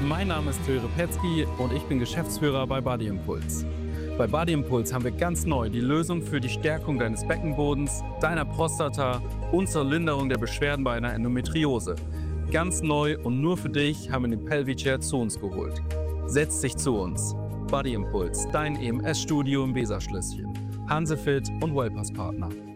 Mein Name ist Till Repetzky und ich bin Geschäftsführer bei Body Impulse. Bei Body Impulse haben wir ganz neu die Lösung für die Stärkung deines Beckenbodens, deiner Prostata und zur Linderung der Beschwerden bei einer Endometriose. Ganz neu und nur für dich haben wir den Pelvic Chair zu uns geholt. Setz dich zu uns. Body Impulse, dein EMS-Studio im Weserschlösschen. Hansefit und Wellpass-Partner.